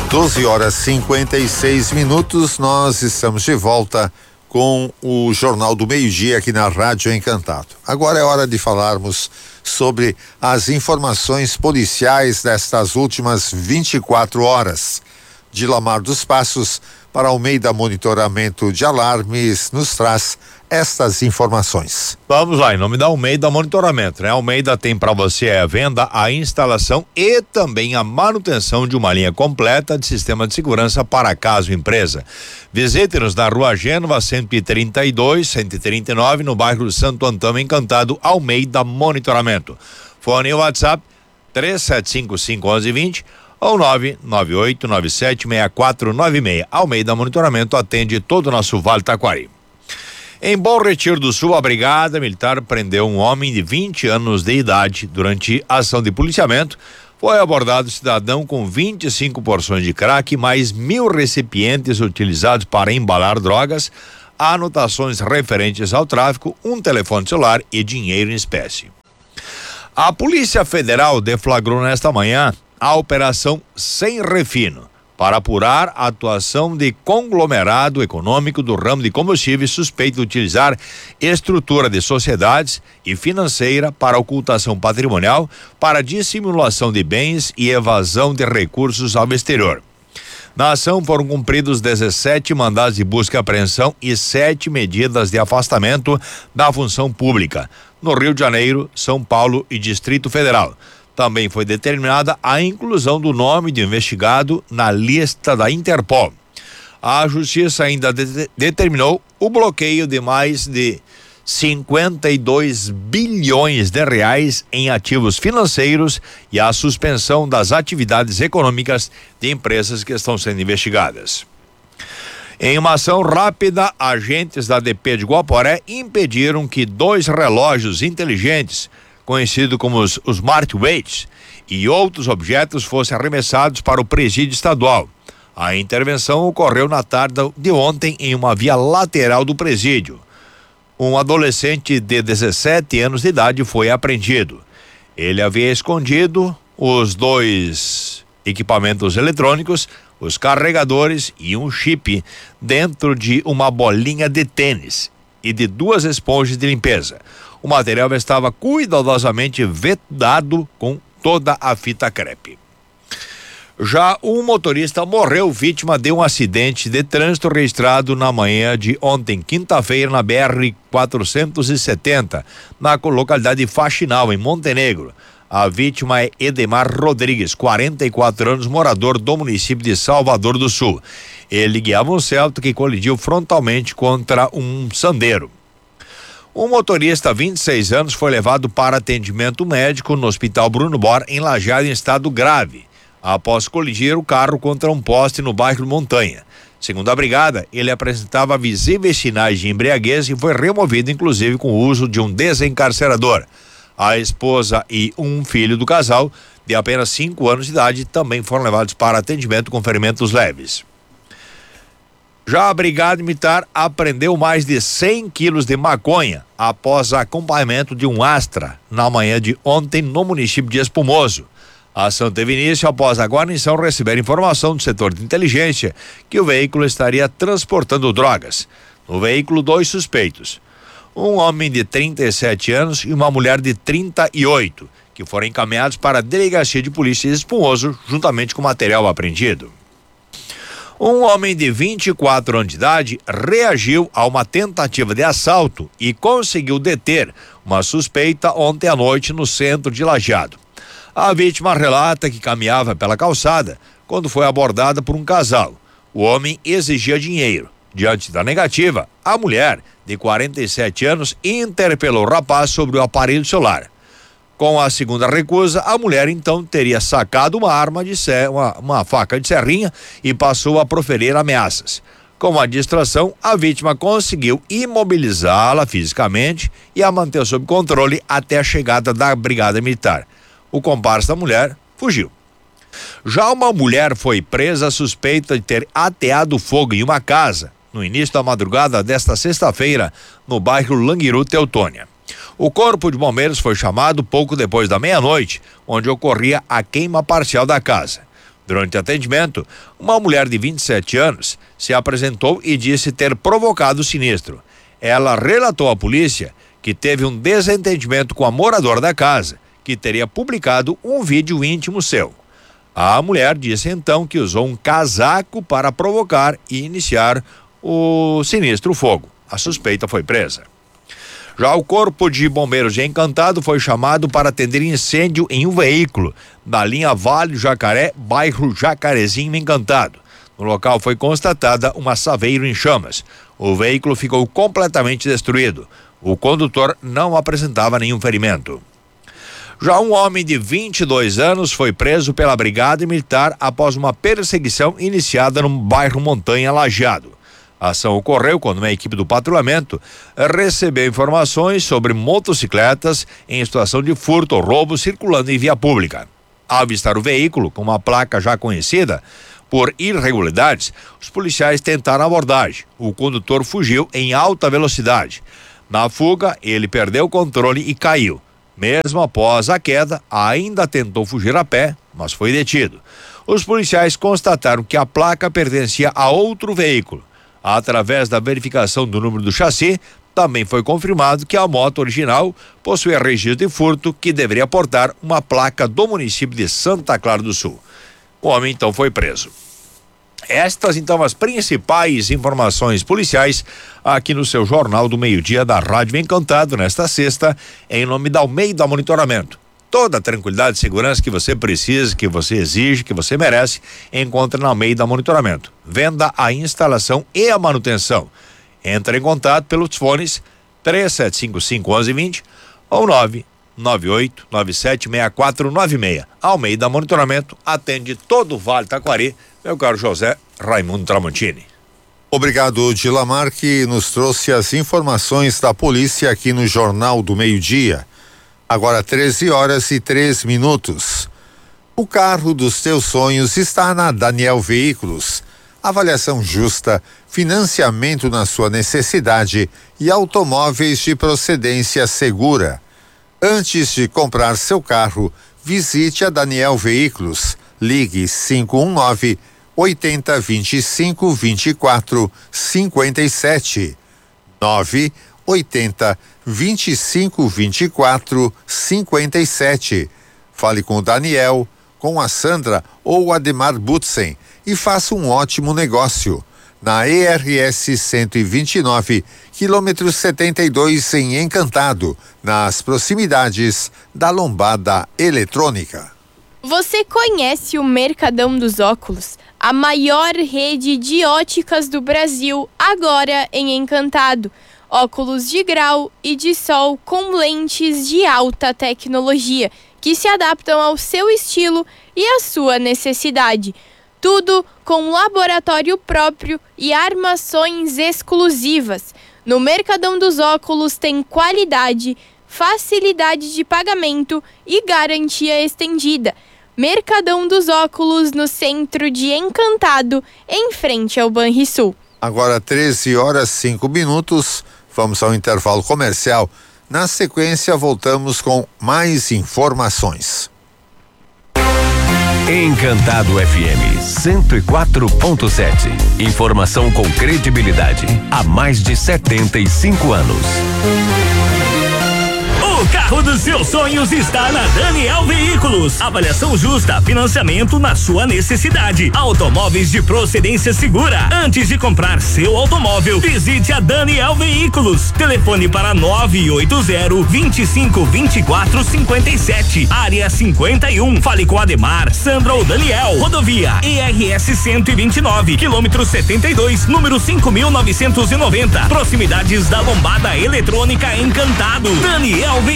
12h56, nós estamos de volta com o Jornal do Meio-Dia aqui na Rádio Encantado. Agora é hora de falarmos sobre as informações policiais destas últimas 24 horas. De Lamar dos Passos para Almeida Monitoramento de Alarmes nos traz estas informações. Vamos lá, em nome da Almeida Monitoramento, né? Almeida tem para você a venda, a instalação e também a manutenção de uma linha completa de sistema de segurança para casa ou empresa. Visite-nos na Rua Gênova 132, 139, no bairro Santo Antônio Encantado, Almeida Monitoramento. Fone e WhatsApp 37551120 ou 998976496. Almeida Monitoramento atende todo o nosso Vale Taquari. Em Bom Retiro do Sul, a Brigada Militar prendeu um homem de 20 anos de idade. Durante a ação de policiamento, foi abordado cidadão com 25 porções de crack, mais 1.000 recipientes utilizados para embalar drogas, anotações referentes ao tráfico, um telefone celular e dinheiro em espécie. A Polícia Federal deflagrou nesta manhã a Operação Sem Refino, para apurar a atuação de conglomerado econômico do ramo de combustíveis suspeito de utilizar estrutura de sociedades e financeira para ocultação patrimonial, para dissimulação de bens e evasão de recursos ao exterior. Na ação foram cumpridos 17 mandados de busca e apreensão e 7 medidas de afastamento da função pública, no Rio de Janeiro, São Paulo e Distrito Federal. Também foi determinada a inclusão do nome do investigado na lista da Interpol. A Justiça ainda determinou o bloqueio de mais de 52 bilhões de reais em ativos financeiros e a suspensão das atividades econômicas de empresas que estão sendo investigadas. Em uma ação rápida, agentes da DP de Guaporé impediram que 2 relógios inteligentes, conhecido como os smartwatches, e outros objetos fossem arremessados para o presídio estadual. A intervenção ocorreu na tarde de ontem em uma via lateral do presídio. Um adolescente de 17 anos de idade foi apreendido. Ele havia escondido os 2 equipamentos eletrônicos, os carregadores e um chip dentro de uma bolinha de tênis e de 2 esponjas de limpeza. O material estava cuidadosamente vedado com toda a fita crepe. Já um motorista morreu vítima de um acidente de trânsito registrado na manhã de ontem, quinta-feira, na BR-470, na localidade de Faxinal, em Montenegro. A vítima é Edemar Rodrigues, 44 anos, morador do município de Salvador do Sul. Ele guiava um Celta que colidiu frontalmente contra um sandeiro. Um motorista, 26 anos, foi levado para atendimento médico no Hospital Bruno Bor, em Lajeado, em estado grave, após colidir o carro contra um poste no bairro Montanha. Segundo a brigada, ele apresentava visíveis sinais de embriaguez e foi removido, inclusive, com o uso de um desencarcerador. A esposa e um filho do casal, de apenas 5 anos de idade, também foram levados para atendimento com ferimentos leves. Já a Brigada Militar apreendeu mais de 100 quilos de maconha após acompanhamento de um Astra na manhã de ontem no município de Espumoso. A ação teve início após a guarnição receber informação do setor de inteligência que o veículo estaria transportando drogas. No veículo, 2 suspeitos. Um homem de 37 anos e uma mulher de 38, que foram encaminhados para a Delegacia de Polícia de Espumoso, juntamente com material apreendido. Um homem de 24 anos de idade reagiu a uma tentativa de assalto e conseguiu deter uma suspeita ontem à noite no centro de Lajeado. A vítima relata que caminhava pela calçada quando foi abordada por um casal. O homem exigia dinheiro. Diante da negativa, a mulher, de 47 anos, interpelou o rapaz sobre o aparelho celular. Com a segunda recusa, a mulher então teria sacado uma arma uma faca de serrinha e passou a proferir ameaças. Com a distração, a vítima conseguiu imobilizá-la fisicamente e a manter sob controle até a chegada da Brigada Militar. O comparsa da mulher fugiu. Já uma mulher foi presa suspeita de ter ateado fogo em uma casa no início da madrugada desta sexta-feira, no bairro Languiru, Teutônia. O corpo de bombeiros foi chamado pouco depois da meia-noite, onde ocorria a queima parcial da casa. Durante atendimento, uma mulher de 27 anos se apresentou e disse ter provocado o sinistro. Ela relatou à polícia que teve um desentendimento com a moradora da casa, que teria publicado um vídeo íntimo seu. A mulher disse então que usou um casaco para provocar e iniciar o sinistro fogo. A suspeita foi presa. Já o Corpo de Bombeiros de Encantado foi chamado para atender incêndio em um veículo na linha Vale do Jacaré, bairro Jacarezinho, Encantado. No local foi constatada uma Saveiro em chamas. O veículo ficou completamente destruído. O condutor não apresentava nenhum ferimento. Já um homem de 22 anos foi preso pela Brigada Militar após uma perseguição iniciada no bairro Montanha Lajeado. A ação ocorreu quando uma equipe do patrulhamento recebeu informações sobre motocicletas em situação de furto ou roubo circulando em via pública. Ao avistar o veículo com uma placa já conhecida por irregularidades, os policiais tentaram a abordagem. O condutor fugiu em alta velocidade. Na fuga, ele perdeu o controle e caiu. Mesmo após a queda, ainda tentou fugir a pé, mas foi detido. Os policiais constataram que a placa pertencia a outro veículo. Através da verificação do número do chassi, também foi confirmado que a moto original possuía registro de furto que deveria portar uma placa do município de Santa Clara do Sul. O homem então foi preso. Estas então as principais informações policiais aqui no seu Jornal do Meio-Dia da Rádio Encantado nesta sexta, em nome da Almeida Monitoramento. Toda a tranquilidade e segurança que você precisa, que você exige, que você merece, encontra na Almeida Monitoramento. Venda a instalação e a manutenção. Entre em contato pelos fones 3755-1120 ou 998-976496. Almeida Monitoramento atende todo o Vale Taquari, meu caro José Raimundo Tramontini. Obrigado, Dilamar, que nos trouxe as informações da polícia aqui no Jornal do Meio-Dia. Agora 13h03. O carro dos teus sonhos está na Daniel Veículos. Avaliação justa, financiamento na sua necessidade e automóveis de procedência segura. Antes de comprar seu carro, visite a Daniel Veículos. Ligue 519-8025-2457. 980-2524-57. Fale com o Daniel, com a Sandra ou Ademar Butzen e faça um ótimo negócio. Na ERS 129, quilômetro 72 em Encantado, nas proximidades da Lombada Eletrônica. Você conhece o Mercadão dos Óculos? A maior rede de óticas do Brasil, agora em Encantado. Óculos de grau e de sol com lentes de alta tecnologia, que se adaptam ao seu estilo e à sua necessidade. Tudo com laboratório próprio e armações exclusivas. No Mercadão dos Óculos tem qualidade, facilidade de pagamento e garantia estendida. Mercadão dos Óculos, no centro de Encantado, em frente ao Banrisul. Agora 13h05. Vamos ao intervalo comercial. Na sequência, voltamos com mais informações. Encantado FM 104.7. Informação com credibilidade há mais de 75 anos. O carro dos seus sonhos está na Daniel Veículos. Avaliação justa, financiamento na sua necessidade. Automóveis de procedência segura. Antes de comprar seu automóvel, visite a Daniel Veículos. Telefone para 980-2524-57. Área 51. Fale com Ademar, Sandra ou Daniel. Rodovia ERS 129, quilômetro 72, número 5.990. Proximidades da Lombada Eletrônica Encantado. Daniel